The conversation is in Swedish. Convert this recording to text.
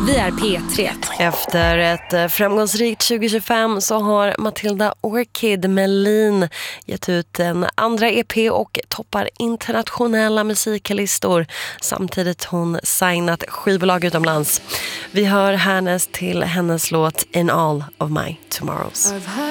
Vi är P3. Efter ett framgångsrikt 2025 så har Matilda Orchid Melin gett ut en andra EP och toppar internationella musiklistor. Samtidigt hon signat skivbolag utomlands. Vi hör härnäst till hennes låt In All of My Tomorrows.